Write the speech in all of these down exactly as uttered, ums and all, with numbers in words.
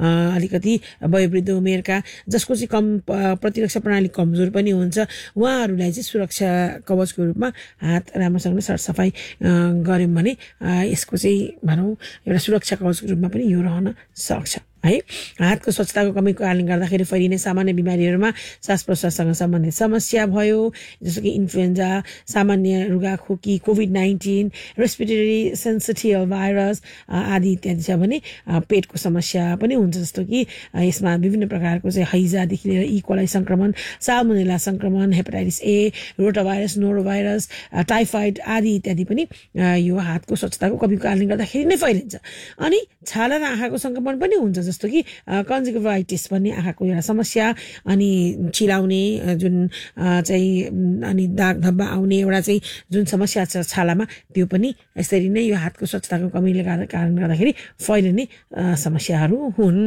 अलिकति वयोवृद्ध उमेरका जसको चाहिँ कम प्रतिरक्षा प्रणाली कमजोर पनि हुन्छ उहाँहरूलाई चाहिँ सुरक्षा कवचको रूपमा हात राम्रोसँगले सरसफाइ गर्यौँ भने यसको चाहिँ भनौँ एउटा सुरक्षा कवचको रूपमा पनि यो रहन सक्छ है। हातको स्वच्छताको कमीको कारणले गर्दाखेरि फैलिने सामान्य बिमारीहरूमा श्वास प्रश्वाससँग सम्बन्धित समस्या भयो जस्तो कि इन्फ्लुएन्जा, सामान्य रुगाखोकी, covid nineteen, respiratory sensitive virus आदि इत्यादि छ भने पेटको समस्या पनि हुन्छ जस्तो कि यसमा विभिन्न प्रकारको चाहिँ हैजादेखि लिएर इकोलाई सङ्क्रमण, साल्मोनेला सङ्क्रमण, हेपाटाइटिस ए, रोटाभाइरस, नोरोभाइरस, टाइफाइड आदि इत्यादि पनि यो हातको स्वच्छताको कमीको कारणले गर्दाखेरि नै फैलिन्छ। अनि छाला र आँखाको सङ्क्रमण पनि हुन्छ जस्तो कि कन्जक्टिभाइटिस भन्ने आँखाको एउटा समस्या अनि चिलाउने जुन चाहिँ अनि दाग धब्बा आउने एउटा चाहिँ जुन समस्या छ छालामा त्यो पनि यसरी नै यो हातको स्वच्छताको कमीले कारण गर्दाखेरि फैलिने समस्याहरू हुन्।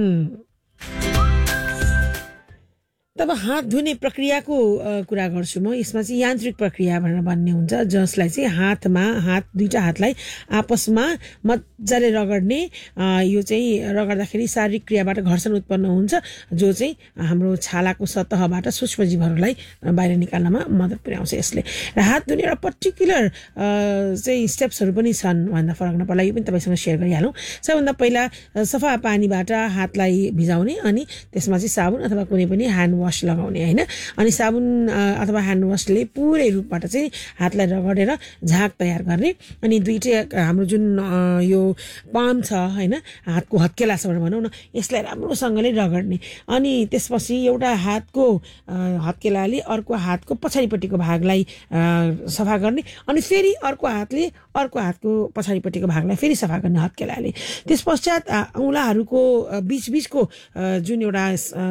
तब हात धुने प्रक्रियाको कुरा गर्छु म। यसमा चाहिँ यान्त्रिक प्रक्रिया भनेर भन्ने हुन्छ जसलाई चाहिँ हातमा हात दुईटा हातलाई आपसमा मजाले रगड्ने यो चाहिँ रगड्दाखेरि शारीरिक क्रियाबाट घर्षण उत्पन्न हुन्छ जो चाहिँ हाम्रो छालाको सतहबाट सूक्ष्म जीवहरूलाई बाहिर निकाल्नमा मद्दत पुर्याउँछ यसले। र हात धुने एउटा पर्टिकुलर चाहिँ स्टेप्सहरू पनि छन् भन्दा फरक नपर्ला यो पनि तपाईँसँग सेयर गरिहालौँ। सबभन्दा पहिला सफा पानीबाट हातलाई भिजाउने अनि त्यसमा चाहिँ साबुन अथवा कुनै पनि ह्यान्ड वास लगाउने होइन। अनि साबुन अथवा ह्यान्ड वासले पुरै रूपबाट चाहिँ हातलाई रगडेर झाग तयार गर्ने अनि दुईटै हाम्रो जुन यो पाम छ होइन हातको हत्केला छ भनेर भनौँ न यसलाई राम्रोसँगले रगड्ने अनि त्यसपछि एउटा हातको हत्केलाले अर्को हातको पछाडिपट्टिको भागलाई सफा गर्ने अनि फेरि अर्को हातले अर्को हातको पछाडिपट्टिको भागलाई फेरि सफा गर्ने हत्केलाले। त्यस पश्चात औँलाहरूको बिचबिचको जुन एउटा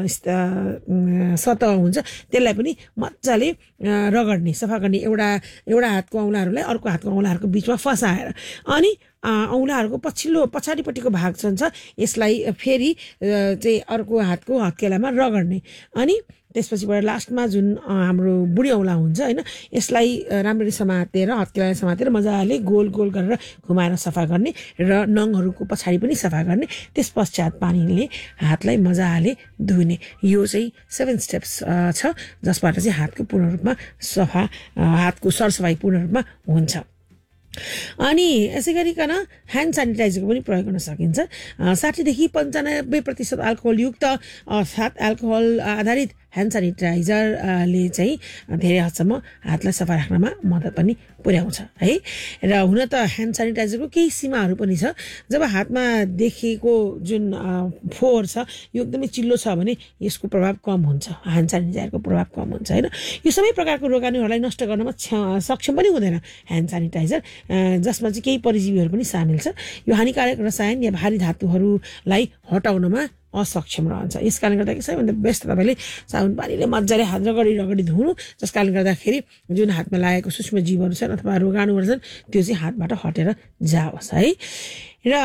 सतह हुन्छ त्यसलाई पनि मजाले रगड्ने सफा गर्ने एउटा एउटा हातको औँलाहरूलाई अर्को हातको औँलाहरूको बिचमा फसाएर अनि औँलाहरूको पछिल्लो पछाडिपट्टिको भाग छ यसलाई फेरि चाहिँ अर्को हातको हत्केलामा रगड्ने अनि त्यसपछिबाट लास्टमा जुन हाम्रो बुढी औँला हुन्छ होइन यसलाई राम्ररी समातेर हत्केलालाई समातेर मजाले गोल गोल गरेर घुमाएर सफा गर्ने र नङहरूको पछाडि पनि सफा गर्ने। त्यस पश्चात पानीले हातलाई मजाले धुने यो चाहिँ सेभेन स्टेप्स छ जसबाट चाहिँ हातको पूर्ण रूपमा सफा हातको सरसफाइ पूर्ण रूपमा हुन्छ। अनि यसै गरिकन ह्यान्ड सेनिटाइजरको पनि प्रयोग गर्न सकिन्छ। साठीदेखि पन्चानब्बे प्रतिशत अल्कोहलयुक्त अर्थात् अल्कोहल आधारित ह्यान्ड सेनिटाइजरले चाहिँ धेरै हदसम्म हातलाई सफा राख्नमा मद्दत पनि पुर्याउँछ है। र हुन त ह्यान्ड सेनिटाइजरको केही सीमाहरू पनि छ। जब हातमा देखिएको जुन फोहोर छ यो एकदमै चिल्लो छ भने यसको प्रभाव कम हुन्छ ह्यान्ड सेनिटाइजरको प्रभाव कम हुन्छ होइन। यो सबै प्रकारको रोगाणुहरूलाई नष्ट गर्नमा सक्षम पनि हुँदैन ह्यान्ड सेनिटाइजर जसमा चाहिँ केही परजीवीहरू पनि सामेल छ। यो हानिकारक रसायन या भारी धातुहरूलाई हटाउनमा असक्षम रहन्छ। यस कारणले गर्दाखेरि सबैभन्दा बेस्ट तपाईँले साबुन पानीले मजाले हात रगडी रगडी धुनु जस कारणले गर्दाखेरि जुन हातमा लागेको सूक्ष्म जीवहरू छन् अथवा रोगाणुहरू छन् त्यो चाहिँ हातबाट हटेर जाओस् है। र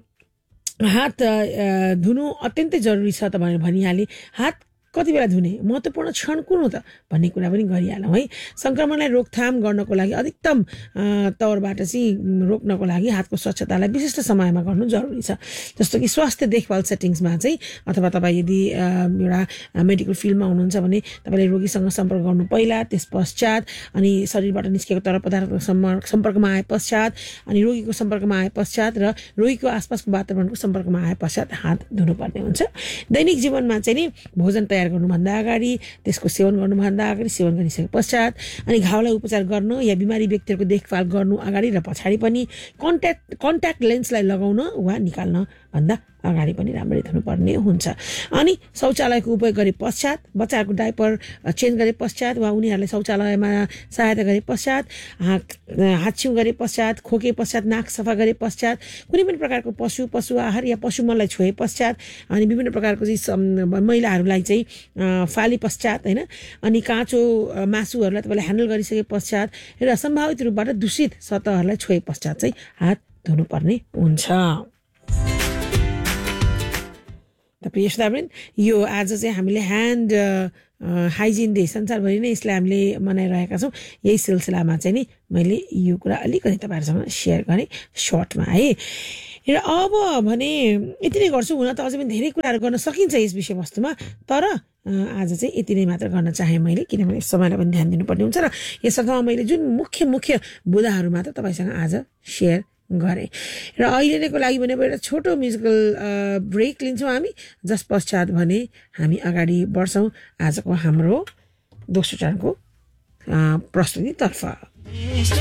हात धुनु अत्यन्तै जरुरी छ त भनेर भनिहालेँ। हात कति बेला धुने महत्त्वपूर्ण क्षण कुन हो त भन्ने कुरा पनि गरिहालौँ है। सङ्क्रमणलाई रोकथाम गर्नको लागि अधिकतम तौरबाट चाहिँ रोक्नको लागि हातको स्वच्छतालाई विशिष्ट समयमा गर्नु जरुरी छ। जस्तो कि स्वास्थ्य देखभाल सेटिङ्समा चाहिँ अथवा तपाईँ यदि एउटा मेडिकल फिल्डमा हुनुहुन्छ भने तपाईँले रोगीसँग सम्पर्क गर्नु पहिला त्यस पश्चात अनि शरीरबाट निस्केको तरल पदार्थको सम्पर्कमा आए पश्चात अनि रोगीको सम्पर्कमा आए पश्चात र रोगीको आसपासको वातावरणको सम्पर्कमा आए पश्चात हात धुनुपर्ने हुन्छ। दैनिक जीवनमा चाहिँ नि भोजन तयार गर्नुभन्दा अगाडि त्यसको सेवन गर्नुभन्दा अगाडि सेवन गरिसके पश्चात अनि घाउलाई उपचार गर्नु या बिमारी व्यक्तिहरूको देखभाल गर्नु अगाडि र पछाडि पनि कन्ट्याक्ट कन्ट्याक्ट लेन्सलाई लगाउन वा निकाल्न भन्दा अगाडि पनि राम्ररी धुनुपर्ने हुन्छ। अनि शौचालयको उपयोग गरे पश्चात बच्चाहरूको डाइपर चेन्ज गरे पश्चात वा उनीहरूलाई शौचालयमा सहायता गरे पश्चात हाच्छिउँ गरे पश्चात खोके पश्चात नाक सफा गरे पश्चात कुनै पनि प्रकारको पशु पशु आहार या पशु मललाई छोए पश्चात अनि विभिन्न प्रकारको चाहिँ महिलाहरूलाई चाहिँ फाली पश्चात होइन अनि काँचो मासुहरूलाई तपाईँले ह्यान्डल गरिसके पश्चात र सम्भावित रूपबाट दूषित सतहहरूलाई छोए पश्चात चाहिँ हात धुनुपर्ने हुन्छ। त प्रिय श्रोतावृन्द यो आज चाहिँ हामीले ह्यान्ड हाइजिन डे संसारभरि नै यसलाई हामीले मनाइरहेका छौँ। यही सिलसिलामा चाहिँ नि मैले यो कुरा अलिकति तपाईँहरूसँग सेयर गरेँ सर्टमा है। र अब भने यति नै गर्छु। हुन त अझै पनि धेरै कुराहरू गर्न सकिन्छ यस विषयवस्तुमा, तर आज चाहिँ यति नै मात्र गर्न चाहेँ मैले, किनभने समयलाई पनि ध्यान दिनुपर्ने हुन्छ र यसर्थ मैले जुन मुख्य मुख्य बुदाहरू मात्र तपाईँसँग आज सेयर गरेँ। र अहिले नैको लागि भने एउटा छोटो म्युजिकल ब्रेक लिन्छौँ हामी, जस पश्चात भने हामी अगाडि बढ्छौँ आजको हाम्रो दोस्रो चरणको प्रस्तुतितर्फ।